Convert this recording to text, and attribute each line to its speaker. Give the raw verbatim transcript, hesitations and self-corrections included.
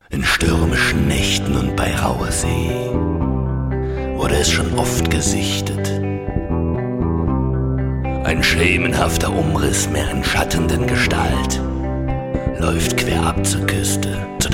Speaker 1: In stürmischen Nächten und bei rauer See wurde es schon oft gesichtet. Ein schemenhafter Umriss mehr in schattenden Gestalt läuft quer ab zur Küste, zu